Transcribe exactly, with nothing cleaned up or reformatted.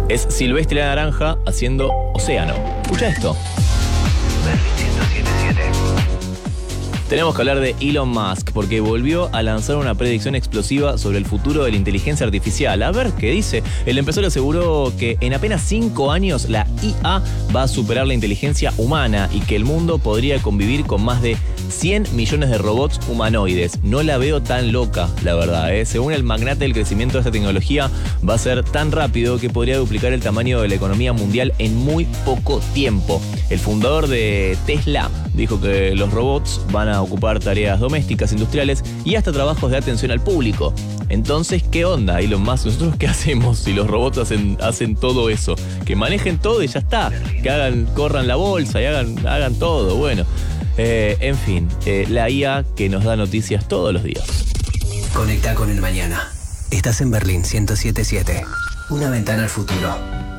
Es Silvestre la Naranja haciendo Océano. Escucha esto. Tenemos que hablar de Elon Musk porque volvió a lanzar una predicción explosiva sobre el futuro de la inteligencia artificial. A ver qué dice. El empresario aseguró que en apenas cinco años la I A va a superar la inteligencia humana y que el mundo podría convivir con más de cien millones de robots humanoides. No la veo tan loca, la verdad, ¿eh? Según el magnate, el crecimiento de esta tecnología va a ser tan rápido que podría duplicar el tamaño de la economía mundial en muy poco tiempo. El fundador de Tesla dijo que los robots van a ocupar tareas domésticas, industriales y hasta trabajos de atención al público. Entonces, ¿qué onda, Elon Musk? ¿Nosotros qué hacemos si los robots hacen, hacen todo eso? Que manejen todo y ya está. Que hagan, corran la bolsa y hagan, hagan todo. Bueno, eh, en fin, eh, la I A que nos da noticias todos los días. Conecta con el mañana. Estás en Berlín ciento siete punto siete. Una ventana al futuro.